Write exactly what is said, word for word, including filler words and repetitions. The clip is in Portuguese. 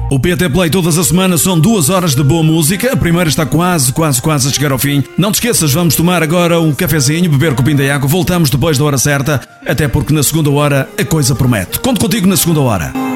O P T Play todas as semanas são duas horas de boa música. A primeira está quase, quase, quase a chegar ao fim. Não te esqueças, vamos tomar agora um cafezinho, beber copinho de água. Voltamos depois da hora certa, até porque na segunda hora a coisa promete. Conto contigo na segunda hora.